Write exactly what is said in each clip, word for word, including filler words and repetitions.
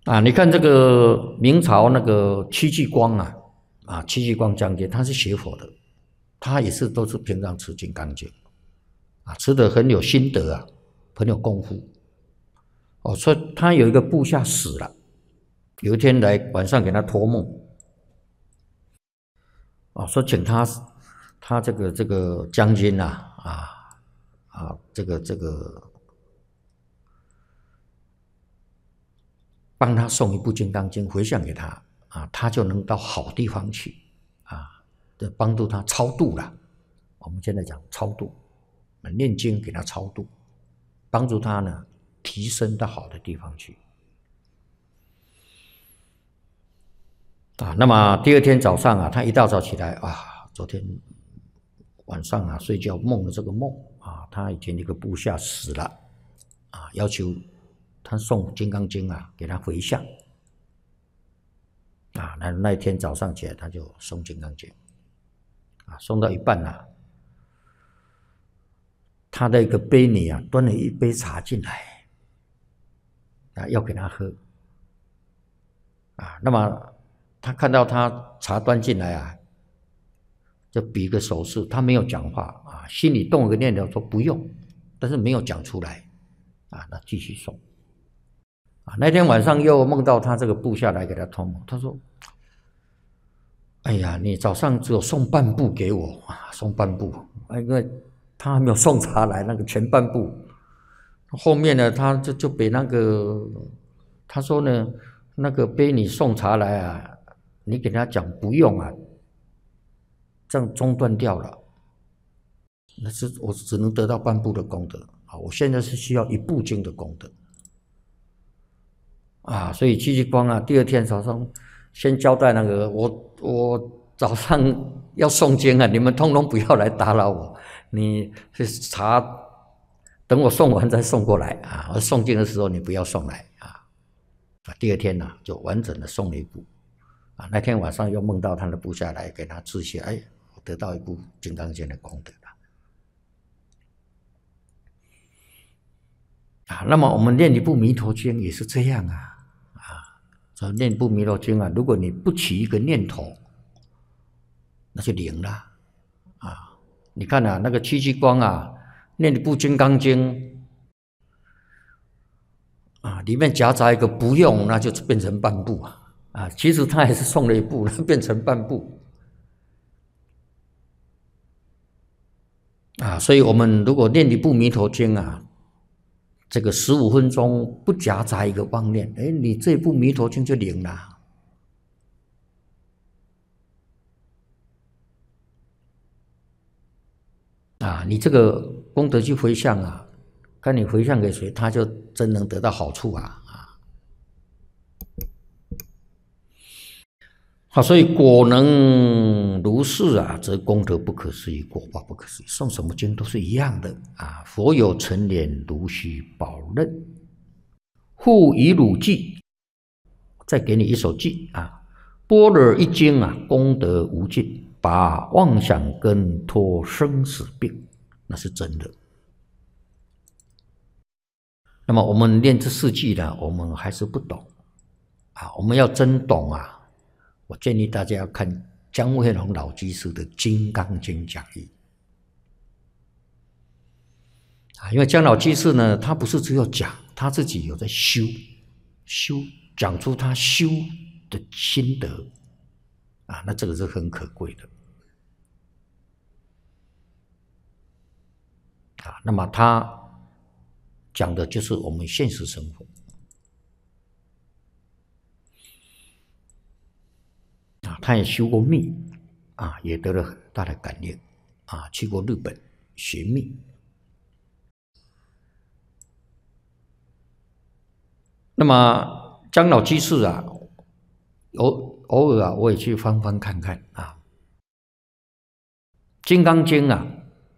啊，你看这个明朝那个戚继光啊，啊，戚继光将军他是学佛的，他也是都是平常吃金刚经啊，吃的很有心得啊，很有功夫。哦，所以他有一个部下死了，有一天来晚上给他托梦，啊，说请他他这个这个将军呐，啊啊，这个这个帮他送一部《金刚经》回向给他啊，他就能到好地方去啊，这帮助他超度了。我们现在讲超度，念经给他超度，帮助他呢提升到好的地方去啊。那么第二天早上啊，他一大早起来啊，昨天晚上啊睡觉梦了这个梦啊，他以前一个部下死了啊，要求他送《金刚经》啊给他回向啊。那那一天早上起来，他就送《金刚经》啊，送到一半啊，他的一个婢女啊端了一杯茶进来啊，要给他喝啊。那么他看到他茶端进来啊，就比个手势，他没有讲话啊，心里动了个念头说不用，但是没有讲出来啊，那继续送啊。那天晚上又梦到他这个部下来给他托梦，他说：“哎呀，你早上只有送半部给我啊，送半部，因为他还没有送茶来，那个前半部，后面呢，他就就被那个他说呢，那个婢女送茶来啊，你给他讲不用啊。”这样中断掉了，那是我只能得到半部的功德啊！我现在是需要一部经的功德啊！所以戚继光啊，第二天早上先交代那个我我早上要诵经啊，你们通通不要来打扰我，你去查，等我送完再送过来啊！我诵经的时候你不要送来啊！啊，第二天呢、啊、就完整的送了一部啊！那天晚上又梦到他的部下来给他致谢，哎。得到一部《金刚经》的功德了啊！那么我们念一部《弥陀经》也是这样啊啊！所以念一部《弥陀经》啊，如果你不起一个念头，那就灵了啊！你看啊，那个戚继光啊，念一部《金刚经》啊，里面夹杂一个不用，那就变成半部啊啊！其实他还是送了一部，变成半部。啊，所以我们如果念一部《弥陀经》啊，这个十五分钟不夹杂一个妄念，哎，你这部《弥陀经》就灵了。啊，你这个功德去回向啊，看你回向给谁，他就真能得到好处啊啊！好，所以果能如是啊，则功德不可思议，果报不可思议。诵什么经都是一样的啊。佛有成莲，如须宝刃。复以汝记，再给你一首记啊。般若一经啊，功德无尽，把妄想根脱生死病，那是真的。那么我们念这四句呢，我们还是不懂啊。我们要真懂啊，我建议大家要看姜惠龙老居士的《金刚经》讲义啊，因为姜老居士呢，他不是只有讲，他自己有在修，修讲出他修的心得啊，那这个是很可贵的啊。那么他讲的就是我们现实生活啊，他也修过密啊，也得了很大的感应啊，去过日本学密。那么姜老居士啊，偶偶尔啊，我也去翻翻看看啊，《金刚经》啊，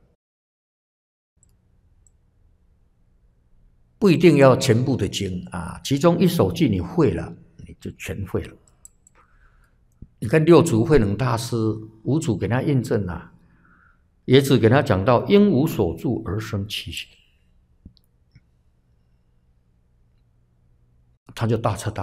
不一定要全部的经啊，其中一首句你会了，你就全会了。你看六祖慧能大师，五祖给他印证啊，也只给他讲到因无所住而生其心，他就大彻大